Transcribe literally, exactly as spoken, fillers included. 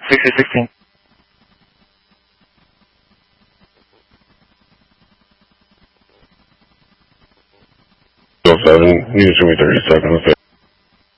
sixty sixteen. seven, you show me thirty seconds.